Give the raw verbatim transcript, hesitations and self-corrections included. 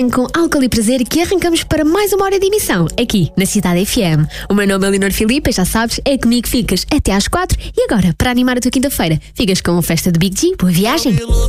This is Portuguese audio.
Com álcool e prazer que arrancamos para mais uma hora de emissão aqui na Cidade F M. O meu nome é Leonor Filipe, já sabes, é comigo que ficas até às quatro e agora, para animar a tua quinta-feira, ficas com a festa de Big G. Boa viagem!